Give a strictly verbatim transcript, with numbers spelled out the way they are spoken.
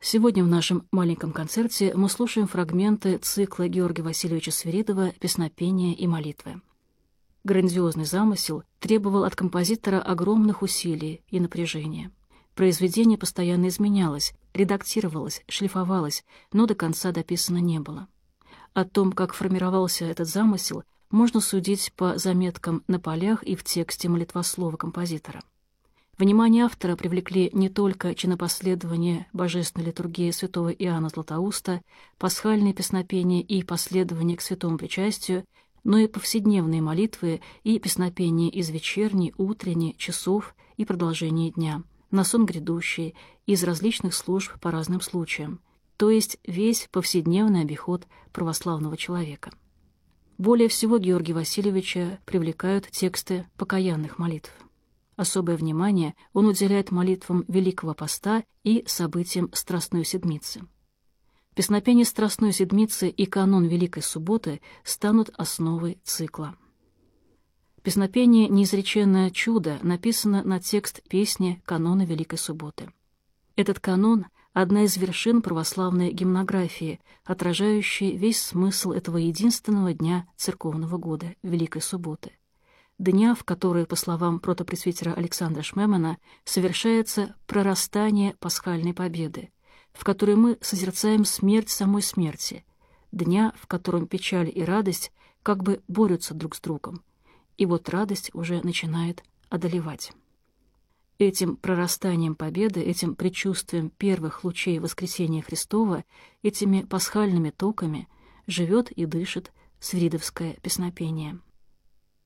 Сегодня в нашем маленьком концерте мы слушаем фрагменты цикла Георгия Васильевича Свиридова «Песнопения и молитвы». Грандиозный замысел требовал от композитора огромных усилий и напряжения. Произведение постоянно изменялось, редактировалось, шлифовалось, но до конца дописано не было. О том, как формировался этот замысел, можно судить по заметкам на полях и в тексте молитвослова композитора. Внимание автора привлекли не только чинопоследование божественной литургии святого Иоанна Златоуста, пасхальные песнопения и последование к святому причастию, но и повседневные молитвы и песнопения из вечерней, утренней, часов и продолжения дня, на сон грядущий, из различных служб по разным случаям, то есть весь повседневный обиход православного человека. Более всего Георгия Васильевича привлекают тексты покаянных молитв. Особое внимание он уделяет молитвам Великого Поста и событиям Страстной Седмицы. Песнопения Страстной Седмицы и канон Великой Субботы станут основой цикла. Песнопение «Неизреченное чудо» написано на текст песни канона Великой Субботы. Этот канон — одна из вершин православной гимнографии, отражающей весь смысл этого единственного дня церковного года, Великой Субботы. Дня, в который, по словам протопресвитера Александра Шмемана, совершается прорастание пасхальной победы, в которой мы созерцаем смерть самой смерти, дня, в котором печаль и радость как бы борются друг с другом, и вот радость уже начинает одолевать. Этим прорастанием победы, этим предчувствием первых лучей воскресения Христова, этими пасхальными токами живет и дышит свиридовское песнопение.